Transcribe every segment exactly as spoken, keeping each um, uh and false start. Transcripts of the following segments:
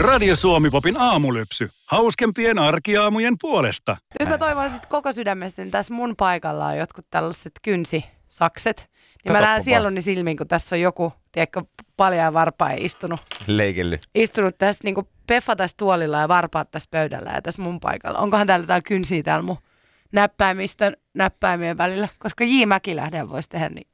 Radio Suomi-popin aamulypsy. Hauskempien arkiaamujen puolesta. Nyt mä toivon sit koko sydämestä, niin tässä mun paikalla on jotkut tällaiset kynsisakset. Niin mä näen sieluni silmiin, kun tässä on joku, tiedätkö, paljaa varpaa istunut. Leikelly. Istunut tässä, niin kuin Peffa tässä tuolilla ja varpaat tässä pöydällä ja tässä mun paikalla. Onkohan täällä jotain kynsiä täällä mun näppäimistön, näppäimien välillä? Koska J. Mäkilähden voisi tehdä niin.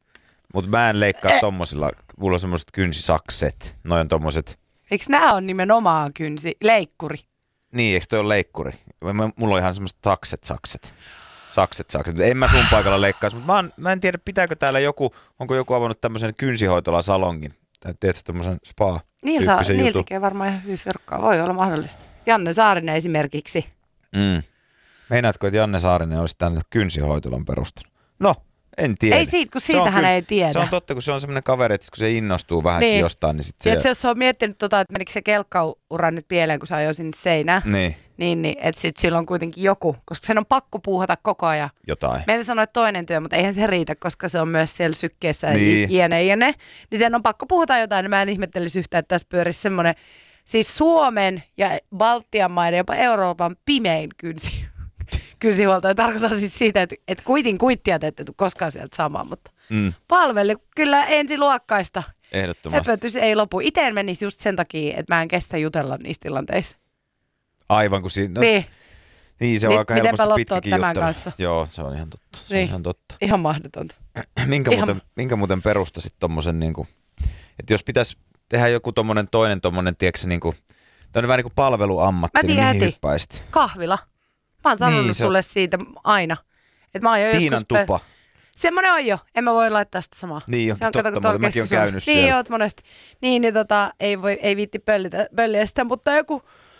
Mut mä en leikkaa eh. tommosilla. Mulla on semmoset kynsisakset. Noi on tommoset. Eikö nää on nimenomaan kynsi? Leikkuri. Niin, eikö toi ole leikkuri? Mulla on ihan semmoset sakset, sakset. Sakset, sakset. En mä sun paikalla leikkaisi, mutta mä, mä en tiedä, pitääkö täällä joku, onko joku avannut tämmöisen kynsihoitolasalongin. Tai tiedätkö tämmöisen spa-tyyppisen Niillä jutun? tekee varmaan ihan hyvin fyrkkaa. Voi olla mahdollista. Janne Saarinen esimerkiksi. Mm. Meinaatko, että Janne Saarinen olisi tänne kynsihoitolan perustanut? No, en tiedä. Ei siitä, kun siitähän kyllä, ei tiedä. Se on totta, kun se on semmoinen kaveri, että kun se innostuu vähänkin niin. jostain, niin sitten se... Tiedätkö, jos sä oot miettinyt, tota, että menikö se kelkkaura nyt pieleen, kun sä ajoin sinne seinään, niin, niin, niin että sitten sillä on kuitenkin joku, koska sen on pakko puuhata koko ajan. Jotain. Meidän sanoi, että toinen työ, mutta eihän se riitä, koska se on myös siellä sykkeessä niin. jne, jne. Niin sen on pakko puuhata jotain, niin mä en ihmettelisi yhtään, että tässä pyörisi semmoinen, siis Suomen ja Baltian maiden, jopa Euroopan pimein kynsi. Kynsihuolto. Ja tarkoitan siis siitä, että, että kuitin kuittia te ette tule koskaan sieltä samaan, mutta mm. palveli kyllä ensiluokkaista. Ehdottomasti. Höpötys ei lopu. Itse menisi just sen takia, että mä en kestä jutella niissä tilanteissa. Aivan kun siinä... No, niin. Niin, se on niin, aika helposti pitkäkin tämän juttelu. kanssa? Joo, se on ihan totta. Se niin. on ihan totta. Ihan mahdotonta. minkä, ihan... Muuten, minkä muuten perustasit tommosen niinku... Että jos pitäisi tehdä joku tommonen toinen tommonen, tiedätkö niinku... Tämmönen vähän niinku palveluammatti, niin mihin hyppäisit? Kahvila. Mä oon sanonut niin, sulle on... siitä aina. Että mä oon jo Tiinan joskus... tupa. Semmoinen on jo. En mä voi laittaa sitä samaa. Niin on, se on totta, kato, mutta mäkin oon käynyt niin, siellä. Niin oot monesti. Niin, niin tota, ei, voi, ei viitti pöllitä, pölliä sitä, mutta joku,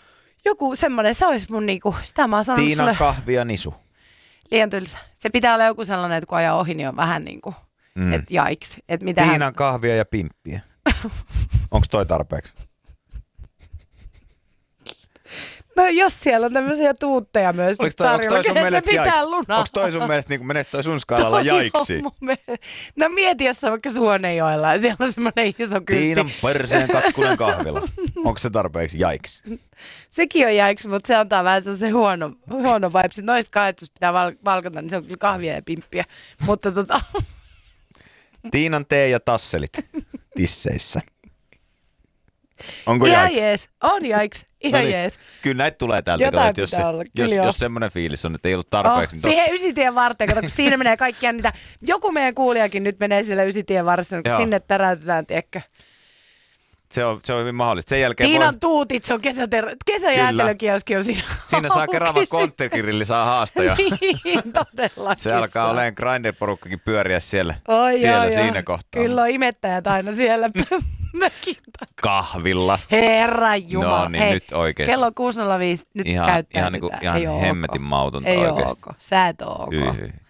joku semmoinen, se olisi mun niinku, sitä mä oon sanonut Tiinan sulle. kahvi ja nisu. Liian tylsä. Se pitää olla joku sellainen, että kun ajaa ohi, niin on vähän niinku, mm. että jaiks. Et mitähän... Tiinan kahvia ja pimppiä. Onko toi tarpeeksi? No jos siellä on tämmöisiä tuutteja myös tarjolla, kehen se pitää lunaa. Onko toi sun mielestä, niin menee toi sun skaalalla jaiksi? No mieti, jos on vaikka Suonejoella ja siellä on semmoinen iso kyltti. Tiinan perseen katkunen kahvila. Onko se tarpeeksi jaiksi? Sekin on jaiksi, mutta se antaa vähän sellaisen huono, huono vibes. Noista kahdesta pitää val- valkata, niin se on kyllä kahvia ja pimppiä. Mutta tota... Tiinan tee ja tasselit tisseissä. Onko ihan jaiks? jees. On jaiks. Ihan no niin, jees. Kyllä näitä tulee täältä. Jotain että jos, se, olla. jos, Kyllä jos semmoinen fiilis on, että ei ollut tarpeeksi. Oh, niin siihen ysitien varteen, kato, kun siinä menee kaikkia niitä. Joku meidän kuulijakin nyt menee siellä ysitien varressa, kun sinne täräytetään, tiedätkö? Se on, se on hyvin mahdollista. Sen jälkeen Tiinan voi... tuutit, se on kesäter... kesäjäätelökioski on siinä. Siinä saa Keravan konttekirille saa haastaja. Niin, todellakin. Se alkaa olemaan Grindr-porukkakin pyöriä siellä, Oi, siellä joo, siinä joo. kohtaa. Kyllä on imettäjät aina siellä mökin takaa. Kahvilla. Herra Jumala. No niin, hei, nyt oikeesti. kello kuusi nolla viisi, nyt ihan, käyttäytytään. Ihan, niinku, ihan hemmetin mautonta ei oikeesti. Ei ok, sä et oo ok. Hyi, hyi.